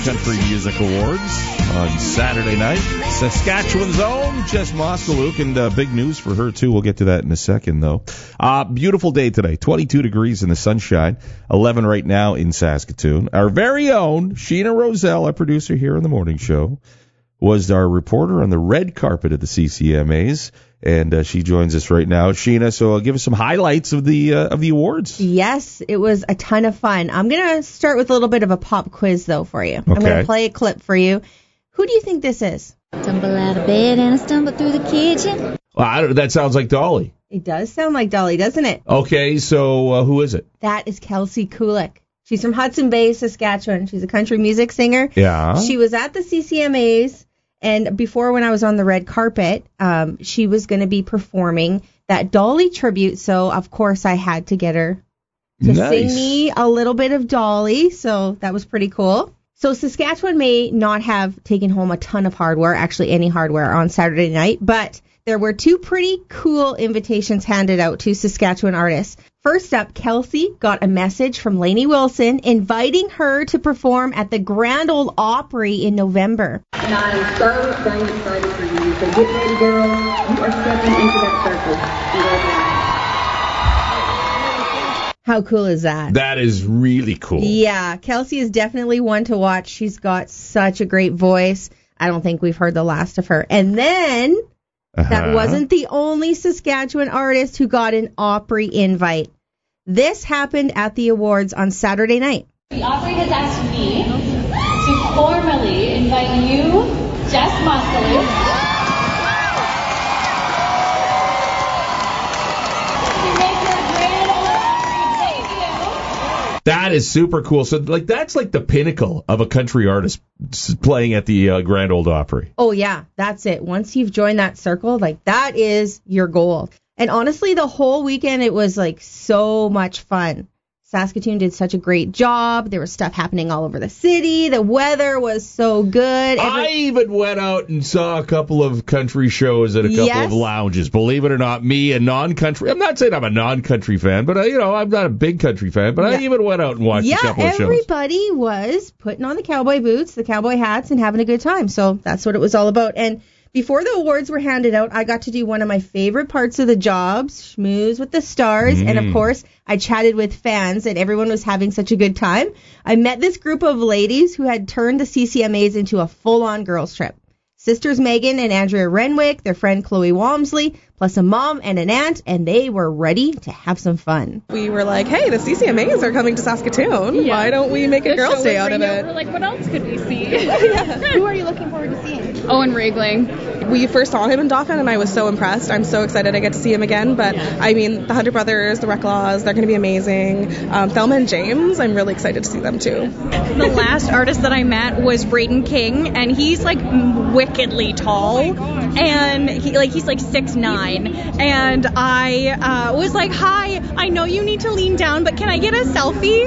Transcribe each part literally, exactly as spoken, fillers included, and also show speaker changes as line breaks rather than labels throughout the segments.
Country Music Awards on Saturday night. Saskatchewan's own Jess Moskaluk, and uh, big news for her, too. We'll get to that in a second, though. Uh, beautiful day today. twenty-two degrees in the sunshine. eleven right now in Saskatoon. Our very own Sheena Roselle, our producer here on the morning show, was our reporter on the red carpet at the C C M As. And uh, she joins us right now. Sheena, so uh, give us some highlights of the uh, of the awards.
Yes, it was a ton of fun. I'm going to start with a little bit of a pop quiz, though, for you. Okay. I'm going to play a clip for you. Who do you think this is?
Tumble out of bed and I stumble through the kitchen.
Well, I don't, that sounds like Dolly.
It does sound like Dolly, doesn't it?
Okay, so uh, who is it?
That is Kelsey Kulik. She's from Hudson Bay, Saskatchewan. She's a country music singer.
Yeah.
She was at the C C M As. And before, when I was on the red carpet, um, she was going to be performing that Dolly tribute. So, of course, I had to get her to
nice.
sing me a little bit of Dolly. So that was pretty cool. So Saskatchewan may not have taken home a ton of hardware, actually any hardware, on Saturday night. But there were two pretty cool invitations handed out to Saskatchewan artists. First up, Kelsey got a message from Lainey Wilson inviting her to perform at the Grand Ole Opry in November.
And I'm so dang excited for you. So get ready, girl. You are stepping into that circle.
How cool is that?
That is really cool.
Yeah, Kelsey is definitely one to watch. She's got such a great voice. I don't think we've heard the last of her. And then... Uh-huh. That wasn't the only Saskatchewan artist who got an Opry invite. This happened at the awards on Saturday night.
The Opry has asked me to formally invite you, Jess Moskaluk, to make your Grand Ole Opry debut.
That is super cool. So, like, that's like the pinnacle of a country artist playing at the uh, Grand Ole Opry.
Oh, yeah, that's it. Once you've joined that circle, like, that is your goal. And honestly, the whole weekend, it was, like, so much fun. Saskatoon did such a great job. There was stuff happening all over the city. The weather was so good. Every-
I even went out and saw a couple of country shows at a couple
yes.
of lounges. Believe it or not, me, a non-country. I'm not saying I'm a non-country fan, but, I, you know, I'm not a big country fan. But yeah. I even went out and watched
yeah,
a couple of shows.
Yeah, everybody was putting on the cowboy boots, the cowboy hats, and having a good time. So that's what it was all about. And before the awards were handed out, I got to do one of my favorite parts of the job, schmooze with the stars. Mm. And, of course, I chatted with fans, and everyone was having such a good time. I met this group of ladies who had turned the C C M As into a full-on girls' trip. Sisters Megan and Andrea Renwick, their friend Chloe Walmsley, plus a mom and an aunt, and they were ready to have some fun.
We were like, hey, the C C M As are coming to Saskatoon. Yeah. Why don't we make a the girls' day out of it?
We're like, what else could we see?
yeah.
Who are you looking forward to seeing?
Owen Regling.
We first saw him in Dauphin, and I was so impressed. I'm so excited I get to see him again. But, yeah. I mean, the Hunter Brothers, the Reclaws, they're going to be amazing. Um, Thelma and James, I'm really excited to see them, too.
The last artist that I met was Braden King, and he's, like, wickedly tall. Oh and, he like, he's, like, six nine. And I uh, was like, hi, I know you need to lean down, but can I get a selfie?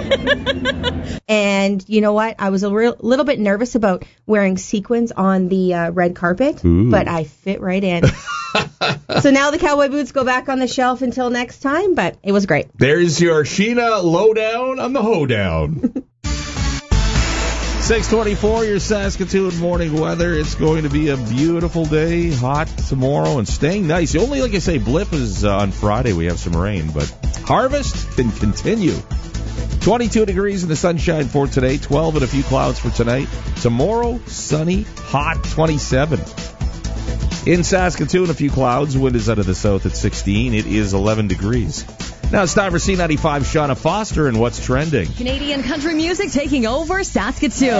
And you know what? I was a real, little bit nervous about wearing sequins on the uh, red carpet,
Ooh.
But I fit right in. So now the cowboy boots go back on the shelf until next time, but it was great.
There's your Sheena lowdown on the hoedown. six twenty-four, your Saskatoon morning weather. It's going to be a beautiful day, hot tomorrow, and staying nice. The only, like I say, blip is uh, on Friday. We have some rain, but harvest can continue. twenty-two degrees in the sunshine for today, twelve and a few clouds for tonight. Tomorrow, sunny, hot, twenty-seven. In Saskatoon, a few clouds. Wind is out of the south at sixteen. It is eleven degrees. Now it's time for C ninety-five, Shauna Foster, and what's trending.
Canadian country music taking over Saskatoon.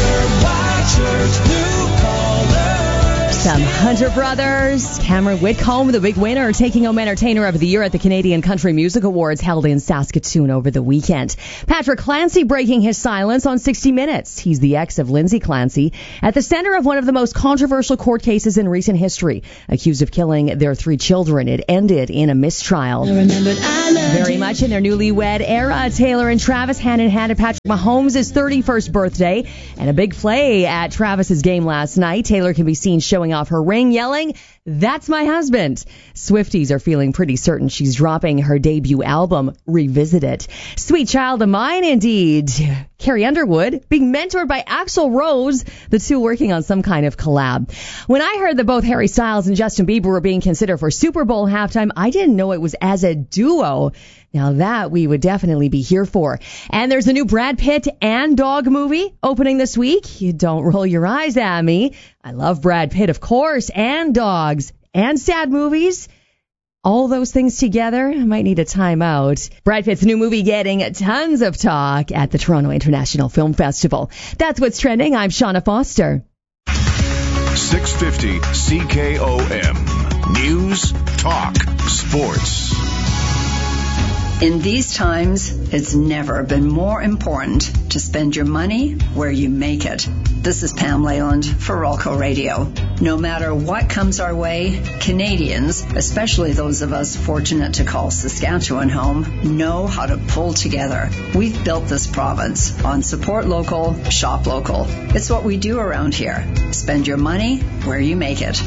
Some Hunter Brothers. Cameron Whitcomb, the big winner, taking home Entertainer of the Year at the Canadian Country Music Awards held in Saskatoon over the weekend. Patrick Clancy breaking his silence on sixty minutes. He's the ex of Lindsay Clancy, at the center of one of the most controversial court cases in recent history. Accused of killing their three children, it ended in a mistrial. Very much in their newlywed era, Taylor and Travis hand in hand at Patrick Mahomes' thirty-first birthday. And a big play at Travis's game last night. Taylor can be seen showing off her ring, yelling, That's My Husband. Swifties are feeling pretty certain she's dropping her debut album, Revisit It. Sweet Child of Mine, indeed. Carrie Underwood being mentored by Axl Rose, the two working on some kind of collab. When I heard that both Harry Styles and Justin Bieber were being considered for Super Bowl halftime, I didn't know it was as a duo. Now that we would definitely be here for. And there's a new Brad Pitt and dog movie opening this week. You don't roll your eyes at me. I love Brad Pitt, of course, and dogs and sad movies. All those things together, I might need a timeout. Brad Pitt's new movie getting tons of talk at the Toronto International Film Festival. That's what's trending. I'm Shauna Foster.
six fifty C K O M. News, talk, sports.
In these times, it's never been more important to spend your money where you make it. This is Pam Leyland for Rolco Radio. No matter what comes our way, Canadians, especially those of us fortunate to call Saskatchewan home, know how to pull together. We've built this province on support local, shop local. It's what we do around here. Spend your money where you make it.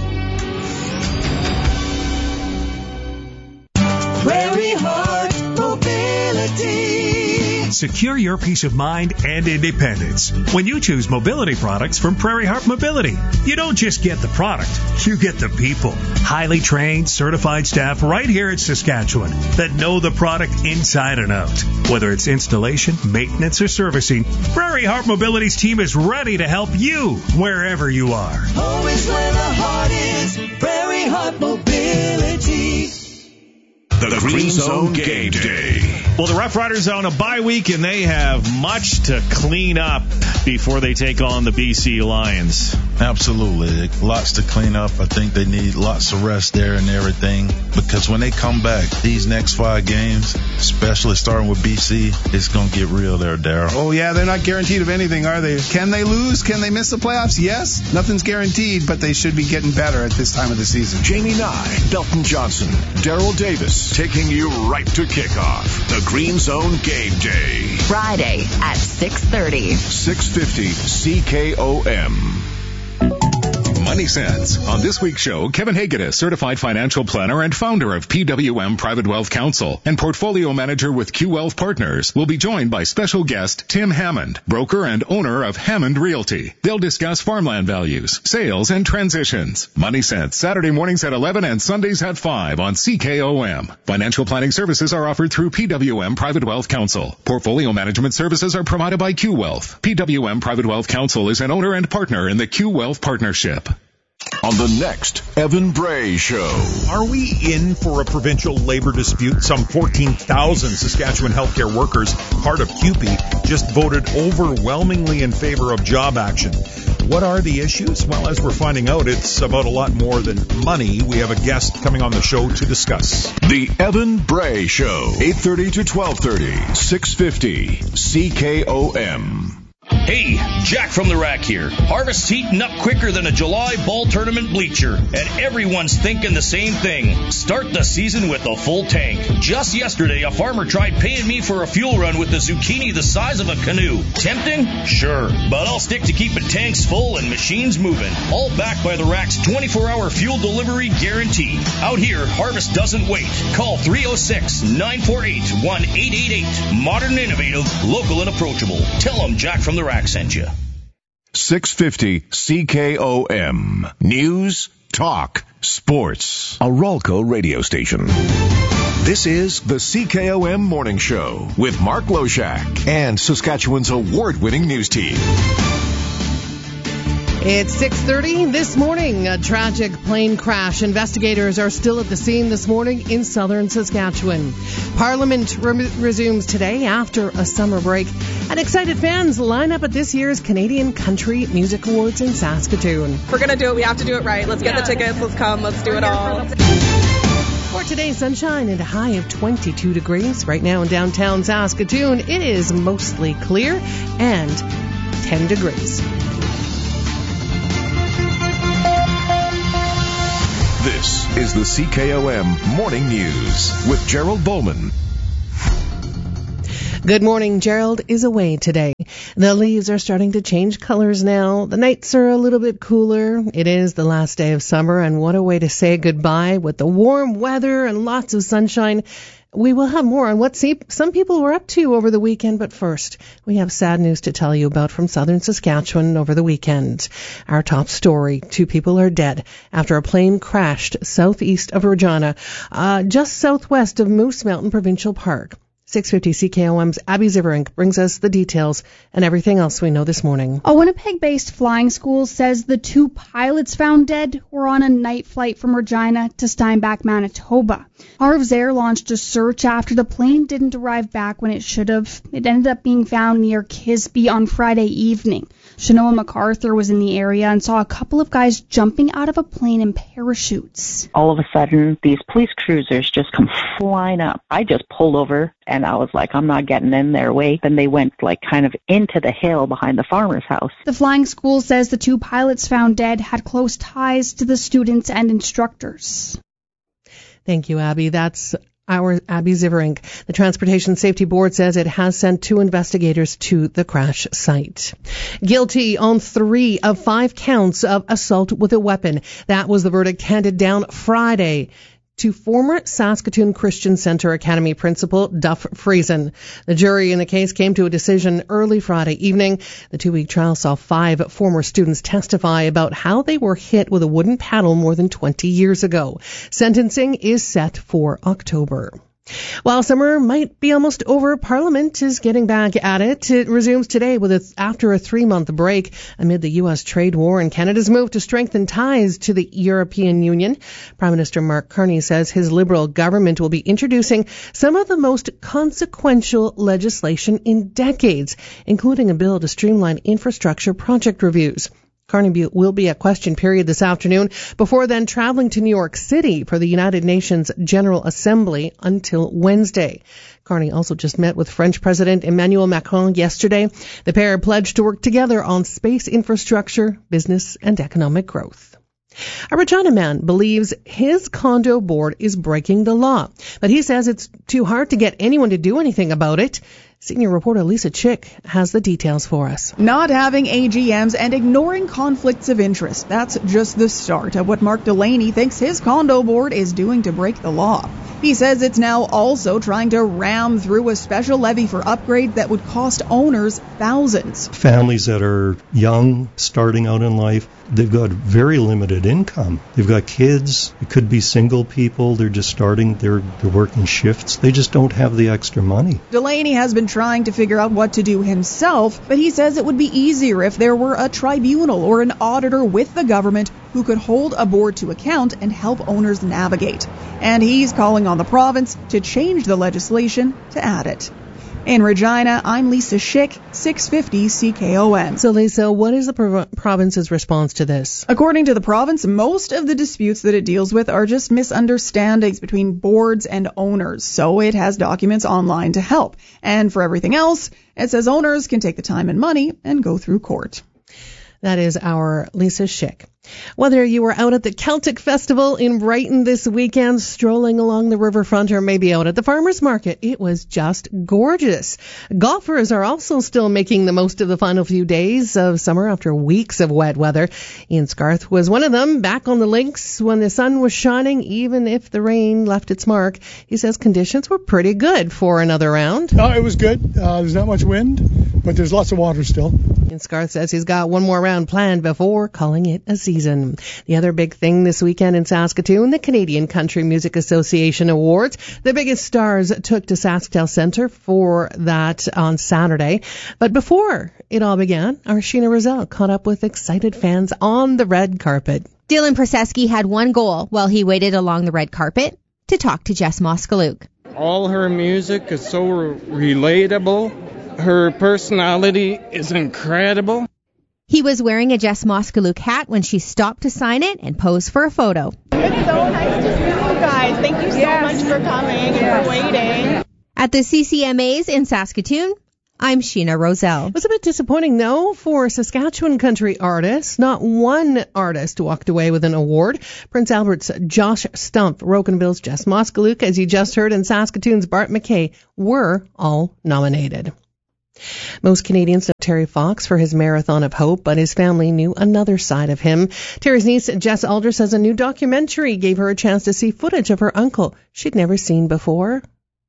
Prairie Heart Mobility. Secure your peace of mind and independence when you choose mobility products from Prairie Heart Mobility. You don't just get the product, you get the people. Highly trained, certified staff right here in Saskatchewan that know the product inside and out. Whether it's installation, maintenance, or servicing, Prairie Heart Mobility's team is ready to help you wherever you are.
Always where the heart is, Prairie Heart Mobility.
The, the Green, Green Zone Game Day.
Well, the Rough Riders are on a bye week, and they have much to clean up before they take on the B C Lions.
Absolutely. Lots to clean up. I think they need lots of rest there and everything, because when they come back, these next five games, especially starting with B C, it's going to get real there, Darryl.
Oh, yeah, they're not guaranteed of anything, are they? Can they lose? Can they miss the playoffs? Yes. Nothing's guaranteed, but they should be getting better at this time of the season.
Jamie Nye, Belton Johnson, Daryl Davis, taking you right to kickoff. The Green Zone Game Day.
Friday at six thirty.
six fifty C K O M.
Money Sense. On this week's show, Kevin Hagedes, certified financial planner and founder of P W M Private Wealth Counsel and portfolio manager with Q Wealth Partners, will be joined by special guest Tim Hammond, broker and owner of Hammond Realty. They'll discuss farmland values, sales, and transitions. Money Sense, Saturday mornings at eleven and Sundays at five on C K O M. Financial planning services are offered through P W M Private Wealth Counsel. Portfolio management services are provided by Q Wealth. P W M Private Wealth Counsel is an owner and partner in the Q Wealth Partnership.
On the next Evan Bray Show.
Are we in for a provincial labor dispute? Some fourteen thousand Saskatchewan healthcare workers, part of C U P E, just voted overwhelmingly in favor of job action. What are the issues? Well, as we're finding out, it's about a lot more than money. We have a guest coming on the show to discuss.
The Evan Bray Show, eight thirty to twelve thirty, six fifty C K O M.
Hey, Jack from the Rack here. Harvest's heating up quicker than a July ball tournament bleacher, and everyone's thinking the same thing. Start the season with a full tank. Just yesterday, a farmer tried paying me for a fuel run with a zucchini the size of a canoe. Tempting? Sure. But I'll stick to keeping tanks full and machines moving. All backed by the Rack's twenty-four hour fuel delivery guarantee. Out here, Harvest doesn't wait. Call three oh six, nine four eight, one eight eight eight. Modern, innovative, local, and approachable. Tell them Jack from the Rack sent you.
six fifty C K O M. News, talk, sports. A Rolco radio station. This is the C K O M Morning Show with Mark Loshak and Saskatchewan's award-winning news team.
It's six thirty this morning. A tragic plane crash. Investigators are still at the scene this morning in southern Saskatchewan. Parliament re- resumes today after a summer break. And excited fans line up at this year's Canadian Country Music Awards in Saskatoon.
If we're going to do it, we have to do it right. Let's get yeah. the tickets. Let's come. Let's do it all.
For today, sunshine and a high of twenty-two degrees. Right now in downtown Saskatoon, it is mostly clear and ten degrees.
This is the C K O M Morning News with Gerald Bowman.
Good morning. Gerald is away today. The leaves are starting to change colors now. The nights are a little bit cooler. It is the last day of summer, and what a way to say goodbye with the warm weather and lots of sunshine. We will have more on what some people were up to over the weekend, but first, we have sad news to tell you about from southern Saskatchewan over the weekend. Our top story, two people are dead after a plane crashed southeast of Regina, uh, just southwest of Moose Mountain Provincial Park. six fifty C K O M's Abby Ziverink brings us the details and everything else we know this morning.
A Winnipeg-based flying school says the two pilots found dead were on a night flight from Regina to Steinbach, Manitoba. Harv's Air launched a search after the plane didn't arrive back when it should have. It ended up being found near Kisby on Friday evening. Shanoa MacArthur was in the area and saw a couple of guys jumping out of a plane in parachutes.
All of a sudden, these police cruisers just come flying up. I just pulled over and I was like, I'm not getting in their way. Then they went like kind of into the hill behind the farmer's house.
The flying school says the two pilots found dead had close ties to the students and instructors.
Thank you, Abby. That's our Abby Ziverink. The Transportation Safety Board says it has sent two investigators to the crash site. Guilty on three of five counts of assault with a weapon. That was the verdict handed down Friday to former Saskatoon Christian Centre Academy principal Duff Friesen. The jury in the case came to a decision early Friday evening. The two-week trial saw five former students testify about how they were hit with a wooden paddle more than twenty years ago. Sentencing is set for October. While summer might be almost over, Parliament is getting back at it. It resumes today with a, after a three-month break amid the U S trade war and Canada's move to strengthen ties to the European Union. Prime Minister Mark Carney says his Liberal government will be introducing some of the most consequential legislation in decades, including a bill to streamline infrastructure project reviews. Carney will be at question period this afternoon before then traveling to New York City for the United Nations General Assembly until Wednesday. Carney also just met with French President Emmanuel Macron yesterday. The pair pledged to work together on space infrastructure, business, and economic growth. A Regina man believes his condo board is breaking the law, but he says it's too hard to get anyone to do anything about it. Senior reporter Lisa Chick has the details for us.
Not having A G Ms and ignoring conflicts of interest. That's just the start of what Mark Delaney thinks his condo board is doing to break the law. He says it's now also trying to ram through a special levy for upgrades that would cost owners thousands.
Families that are young, starting out in life, they've got very limited income. They've got kids. It could be single people. They're just starting. They're, they're working shifts. They just don't have the extra money.
Delaney has been trying to figure out what to do himself, but he says it would be easier if there were a tribunal or an auditor with the government who could hold a board to account and help owners navigate. And he's calling on the province to change the legislation to add it. In Regina, I'm Lisa Schick, six fifty C K O M.
So, Lisa, what is the prov- province's response to this?
According to the province, most of the disputes that it deals with are just misunderstandings between boards and owners, so it has documents online to help. And for everything else, it says owners can take the time and money and go through court.
That is our Lisa Schick. Whether you were out at the Celtic Festival in Brighton this weekend, strolling along the riverfront, or maybe out at the farmers market, it was just gorgeous. Golfers are also still making the most of the final few days of summer after weeks of wet weather. Ian Scarth was one of them, back on the links when the sun was shining, even if the rain left its mark. He says conditions were pretty good for another round.
No, it was good. Uh, there's not much wind, but there's lots of water still.
Ian Scarth says he's got one more round planned before calling it a season. The other big thing this weekend in Saskatoon, the Canadian Country Music Association Awards. The biggest stars took to SaskTel Centre for that on Saturday. But before it all began, our Sheena Roselle caught up with excited fans on the red carpet.
Dylan Proseski had one goal while he waited along the red carpet: to talk to Jess Moskaluk.
All her music is so relatable. Her personality is incredible.
He was wearing a Jess Moskaluk hat when she stopped to sign it and pose for a photo.
It's so nice to see you guys. Thank you so yes. much for coming yes. and for waiting.
At the C C M As in Saskatoon, I'm Sheena Roselle.
It was a bit disappointing, though, for Saskatchewan country artists. Not one artist walked away with an award. Prince Albert's Josh Stump, Rocanville's Jess Moskaluk, as you just heard, and Saskatoon's Bart McKay were all nominated. Most Canadians know Terry Fox for his Marathon of Hope, but his family knew another side of him. Terry's niece, Jess Alder, says a new documentary gave her a chance to see footage of her uncle she'd never seen before.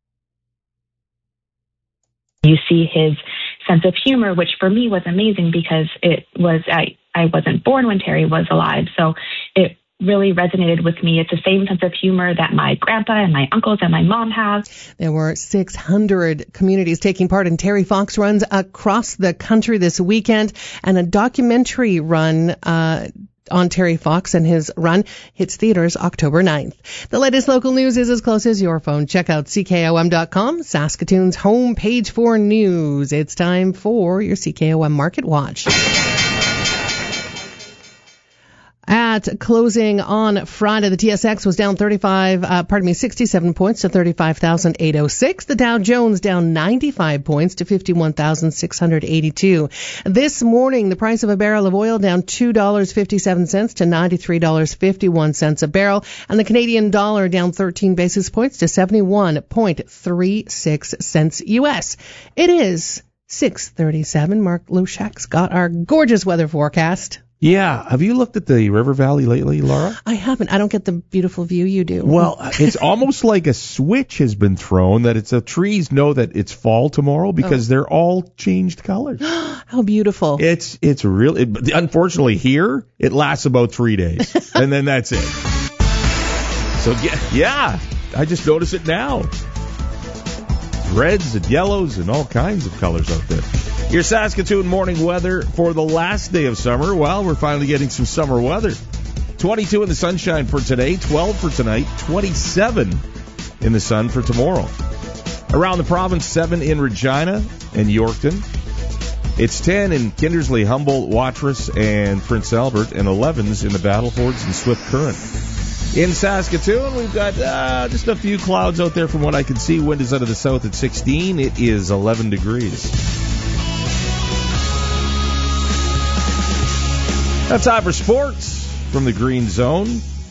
You see his sense of humor, which for me was amazing because it was, I, I wasn't born when Terry was alive, so it really resonated with me. It's the same sense of humor that my grandpa and my uncles and my mom have.
There were six hundred communities taking part in Terry Fox runs across the country this weekend, and a documentary run uh on Terry Fox and his run hits theaters October ninth. The latest local news is as close as your phone. Check out C K O M dot com, Saskatoon's homepage for news. It's time for your C K O M Market Watch. At closing on Friday, the T S X was down thirty-five, uh, pardon me, sixty-seven points to thirty-five thousand eight hundred six. The Dow Jones down ninety-five points to fifty-one thousand six hundred eighty-two. This morning, the price of a barrel of oil down two dollars and fifty-seven cents to ninety-three dollars and fifty-one cents a barrel, and the Canadian dollar down thirteen basis points to seventy-one point three six cents U S. It is six thirty-seven. Mark Lushak's got our gorgeous weather forecast.
Yeah. Have you looked at the river valley lately, Laura?
I haven't. I don't get the beautiful view you do.
Well, it's almost like a switch has been thrown that it's the trees know that it's fall tomorrow because oh. they're all changed colors.
How beautiful.
It's it's real. It, unfortunately, here, it lasts about three days, and then that's it. So, yeah, yeah, I just notice it now. Reds and yellows and all kinds of colors out there. Your Saskatoon morning weather for the last day of summer. Well, we're finally getting some summer weather. twenty-two in the sunshine for today, twelve for tonight, twenty-seven in the sun for tomorrow. Around the province, seven in Regina and Yorkton. It's ten in Kindersley, Humboldt, Watrous, and Prince Albert, and elevens in the Battlefords and Swift Current. In Saskatoon, we've got uh, just a few clouds out there from what I can see. Wind is out of the south at sixteen. It is eleven degrees. That's time for sports from the Green Zone.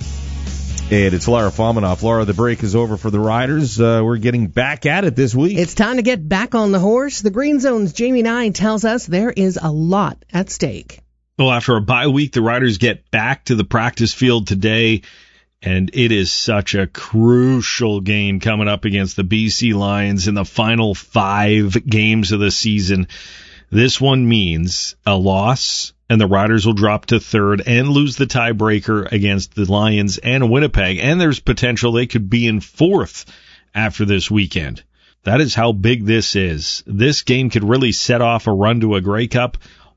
And it's Lara Fominoff. Laura, the break is over for the Riders. Uh, we're getting back at it this week.
It's time to get back on the horse. The Green Zone's Jamie Nye tells us there is a lot at stake.
Well, after a bye week, the Riders get back to the practice field today. And it is such a crucial game coming up against the B C Lions in the final five games of the season. This one means a loss, and the Riders will drop to third and lose the tiebreaker against the Lions and Winnipeg. And there's potential they could be in fourth after this weekend. That is how big this is. This game could really set off a run to a Grey Cup,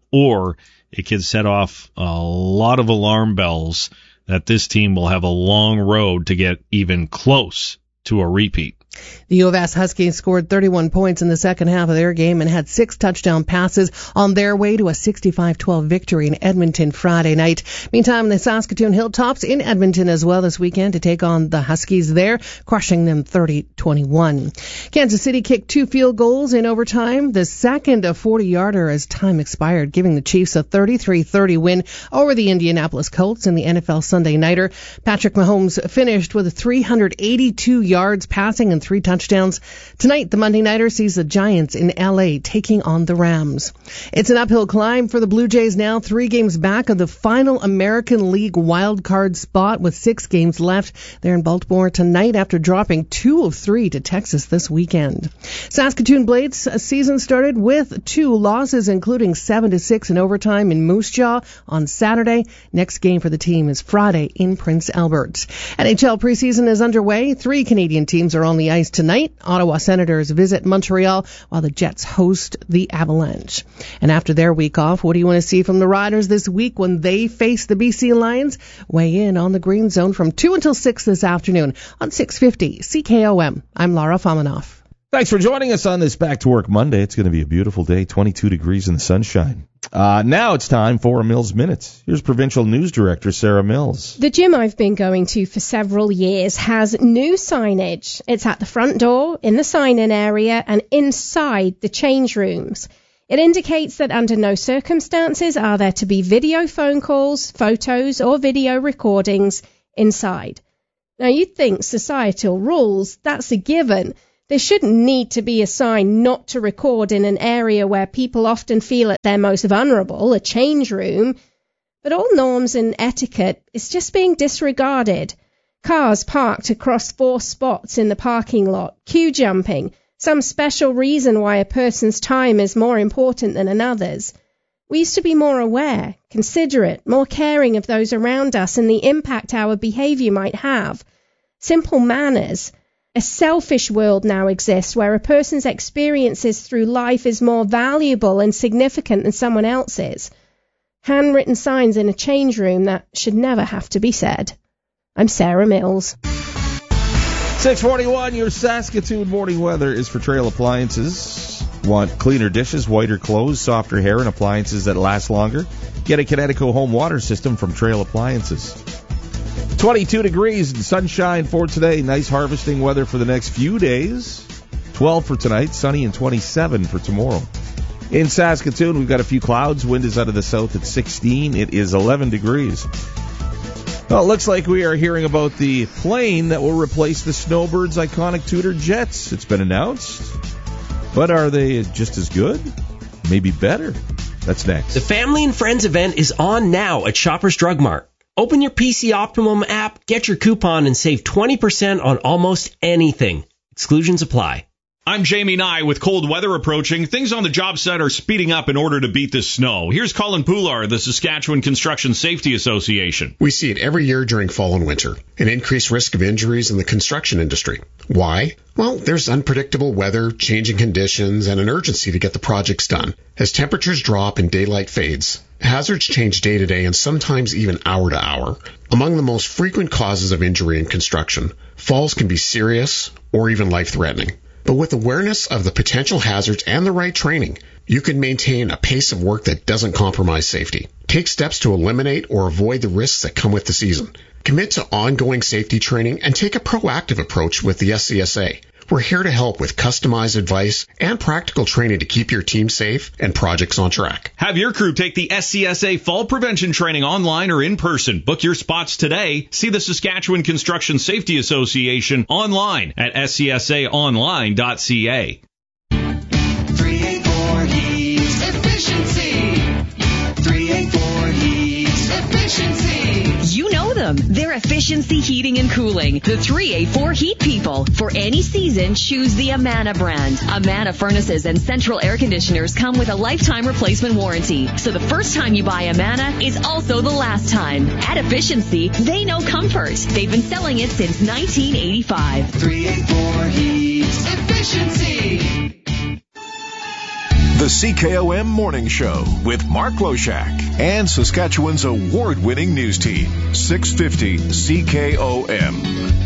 or it could set off a lot of alarm bells that this team will have a long road to get even close to a repeat.
The U of S Huskies scored thirty-one points in the second half of their game and had six touchdown passes on their way to a sixty-five twelve victory in Edmonton Friday night. Meantime, the Saskatoon Hilltops in Edmonton as well this weekend to take on the Huskies there, crushing them thirty twenty-one. Kansas City kicked two field goals in overtime, the second a forty-yarder as time expired, giving the Chiefs a thirty-three thirty win over the Indianapolis Colts in the N F L Sunday Nighter. Patrick Mahomes finished with three hundred eighty-two yards passing and three touchdowns. Tonight, the Monday Nighter sees the Giants in L A taking on the Rams. It's an uphill climb for the Blue Jays now, three games back of the final American League wild card spot with six games left. They're in Baltimore tonight after dropping two of three to Texas this weekend. Saskatoon Blades season started with two losses, including seven to six in overtime in Moose Jaw on Saturday. Next game for the team is Friday in Prince Albert. N H L preseason is underway. Three Canadian teams are on the ice tonight. Ottawa Senators visit Montreal while the Jets host the Avalanche. And after their week off, what do you want to see from the Riders this week when they face the B C Lions? Weigh in on the Green Zone from two until six this afternoon on six fifty C K O M. I'm Lara Fominoff.
Thanks for joining us on this Back to Work Monday. It's going to be a beautiful day, twenty-two degrees in the sunshine. Uh, now it's time for Mills Minutes. Here's Provincial News Director Sarah Mills.
The gym I've been going to for several years has new signage. It's at the front door, in the sign-in area, and inside the change rooms. It indicates that under no circumstances are there to be video phone calls, photos, or video recordings inside. Now, you'd think societal rules, that's a given. There shouldn't need to be a sign not to record in an area where people often feel at their most vulnerable, a change room. But all norms and etiquette is just being disregarded. Cars parked across four spots in the parking lot, queue jumping, some special reason why a person's time is more important than another's. We used to be more aware, considerate, more caring of those around us and the impact our behaviour might have. Simple manners. A selfish world now exists where a person's experiences through life is more valuable and significant than someone else's. Handwritten signs in a change room that should never have to be said. I'm Sarah Mills.
six forty-one, your Saskatoon morning weather is for Trail Appliances. Want cleaner dishes, whiter clothes, softer hair, and appliances that last longer? Get a Kinetico home water system from Trail Appliances. twenty-two degrees and sunshine for today. Nice harvesting weather for the next few days. twelve for tonight, sunny, and twenty-seven for tomorrow. In Saskatoon, we've got a few clouds. Wind is out of the south at sixteen. It is eleven degrees. Well, it looks like we are hearing about the plane that will replace the Snowbird's iconic Tudor jets. It's been announced. But are they just as good? Maybe better? That's next.
The Family and Friends event is on now at Shoppers Drug Mart. Open your P C Optimum app, get your coupon, and save twenty percent on almost anything. Exclusions apply.
I'm Jamie Nye. With cold weather approaching, things on the job site are speeding up in order to beat the snow. Here's Colin Poular, the Saskatchewan Construction Safety Association.
We see it every year during fall and winter, an increased risk of injuries in the construction industry. Why? Well, there's unpredictable weather, changing conditions, and an urgency to get the projects done. As temperatures drop and daylight fades, hazards change day to day and sometimes even hour to hour. Among the most frequent causes of injury in construction, falls can be serious or even life-threatening. But with awareness of the potential hazards and the right training, you can maintain a pace of work that doesn't compromise safety. Take steps to eliminate or avoid the risks that come with the season. Commit to ongoing safety training and take a proactive approach with the S C S A. We're here to help with customized advice and practical training to keep your team safe and projects on track.
Have your crew take the S C S A Fall Prevention Training online or in person. Book your spots today. See the Saskatchewan Construction Safety Association online at s c s a online dot c a.
three eighty-four Heat Efficiency. three eighty-four Heat Efficiency.
You know them. They're Efficiency Heating and Cooling. The three eighty-four Heat People. For any season, choose the Amana brand. Amana furnaces and central air conditioners come with a lifetime replacement warranty. So the first time you buy Amana is also the last time. At Efficiency, they know comfort. They've been selling it since nineteen eighty-five.
three eighty-four Heat Efficiency.
The C K O M Morning Show with Mark Loshak and Saskatchewan's award-winning news team, six fifty C K O M.